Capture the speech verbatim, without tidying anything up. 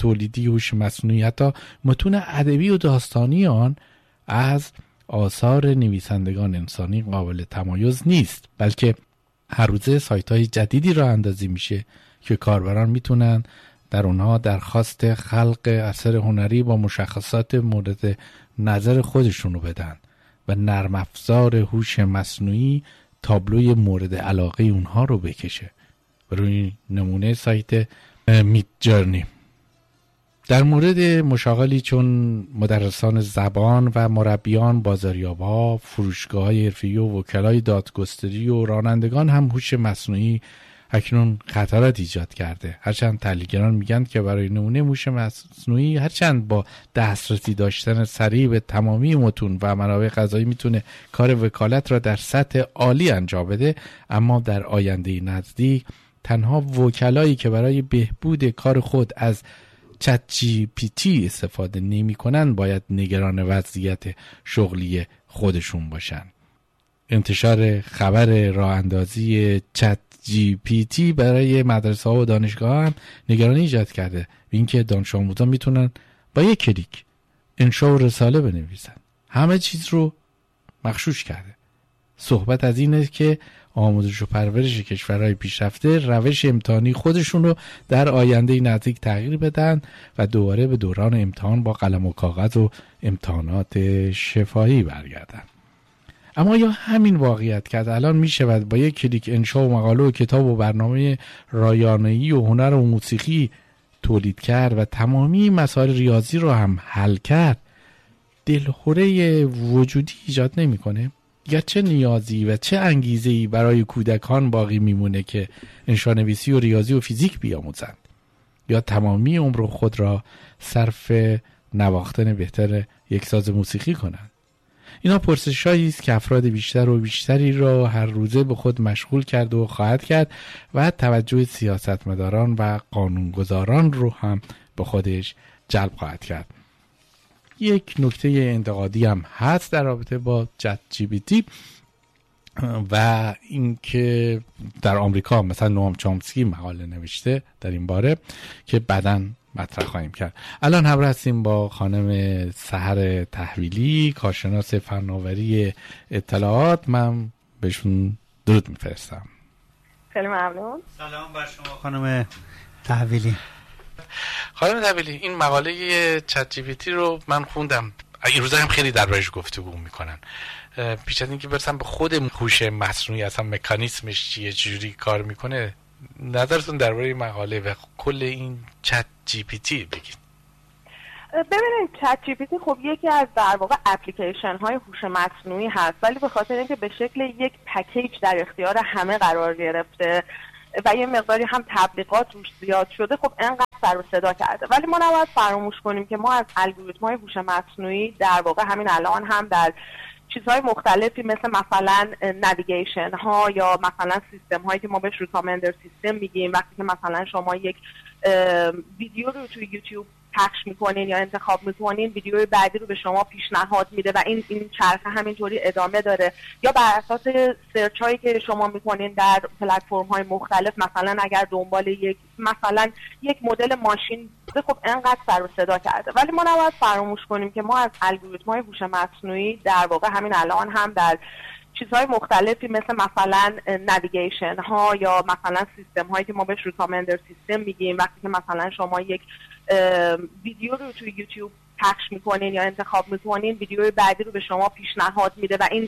تولیدی هوش مصنوعی، حتی متون ادبی و داستانی آن از آثار نویسندگان انسانی قابل تمایز نیست، بلکه هر روزه سایت‌های جدیدی راه اندازی میشه که کاربران میتونن در اونها درخواست خلق اثر هنری با مشخصات مورد نظر خودشونو بدن و نرم افزار هوش مصنوعی تابلوی مورد علاقه اونها رو بکشه. روی نمونه سایت میت جرنی در مورد مشاغلی چون مدرسان زبان و مربیان، بازاریاب‌ها، فروشگاه‌های حرفه‌ای و وکلای دادگستری و رانندگان هم هوش مصنوعی اکنون خطرات ایجاد کرده. هرچند تحلیلگران میگن که برای نمونه هوش مصنوعی هرچند با دسترسی داشتن سریع به تمامی متون و منابع غذایی میتونه کار وکالت را در سطح عالی انجام بده، اما در آینده نزدیک تنها وکلایی که برای بهبود کار خود از چت جی پی تی استفاده نمی کنن باید نگران وضعیت شغلی خودشون باشن. انتشار خبر راه اندازی چت جی پی تی برای مدرسه ها و دانشگاه هم نگرانی ایجاد کرده، اینکه دانش آموزان میتونن با یک کلیک انشا و رساله بنویسن. همه چیز رو مغشوش کرده. صحبت از اینه که آموزش و پرورش کشورهای پیشرفته روش امتحانی خودشون رو در آینده نزدیک تغییر بدن و دوباره به دوران امتحان با قلم و کاغذ و امتحانات شفاهی برگردن. اما یا همین واقعیت که الان میشه با یک کلیک انشا و مقاله و کتاب و برنامه رایانه‌ای و هنر و موسیقی تولید کرد و تمامی مسائل ریاضی رو هم حل کرد، دلخوره وجودی ایجاد نمیکنه؟ یا چه نیازی و چه انگیزه‌ای برای کودکان باقی میمونه که انشانویسی و ریاضی و فیزیک بیاموزند یا تمامی عمر خود را صرف نواختن بهتر یک ساز موسیقی کنند؟ اینا پرسش‌هایی است که افراد بیشتر و بیشتری را هر روزه به خود مشغول کرد و خواهد کرد و توجه سیاستمداران و قانونگذاران رو هم به خودش جلب خواهد کرد. یک نکته انتقادی هم هست در رابطه با چت جی پی تی و اینکه در آمریکا مثلا نوام چامسکی مقاله نوشته در این باره که بعداً مطرح خواهیم کرد. الان همراه هستیم با خانم سحر تحویلی، کارشناس فناوری اطلاعات. من بهشون درود میفرستم. خیلی ممنون. سلام بر شما خانم تحویلی. خانم تحویلی، این مقاله چت جی پی تی رو من خوندم. این روزا هم خیلی دربارش گفتگو میکنن. پیش از اینکه برسم به خود هوش مصنوعی، اصلا مکانیسمش چیه، چجوری کار میکنه، نظرتون درباره این مقاله و کل این چت جی پی تی بگید. ببینید، چت جی پی تی خب یکی از در واقع اپلیکیشن های هوش مصنوعی هست، ولی به خاطر اینکه به شکل یک پکیج در اختیار همه قرار گرفته و یه مقداری هم تبلیغات روش زیاد شده، خب انقدر سر و صدا کرده. ولی ما نباید فراموش کنیم که ما از الگوریتم‌های هوش مصنوعی در واقع همین الان هم در چیزهای مختلفی مثل مثلا نویگیشن ها یا مثلا سیستم هایی که ما بهش ریکامندر سیستم میگیم، وقتی که مثلا شما یک ویدیو رو توی یوتیوب پخش میکنین یا انتخاب میکنین، ویدیوی بعدی رو به شما پیشنهاد میده و این این چرخه همینطوری ادامه داره. یا بر اساس سرچ هایی که شما میکنین در پلتفرم های مختلف، مثلا اگر دنبال یک مثلا یک مدل ماشین، خب انقدر سر و صدا کرده. ولی ما نباید فراموش کنیم که ما از الگوریتم‌های هوش مصنوعی در واقع همین الان هم در چیزهای مختلفی مثل مثلا نویگیشن ها یا مثلا سیستم هایی که ما بهش ریکامندر سیستم میگیم، وقتی که مثلا شما یک ویدیو رو توی یوتیوب پخش میکنین یا انتخاب میکنین، ویدیوی بعدی رو به شما پیشنهاد میده و این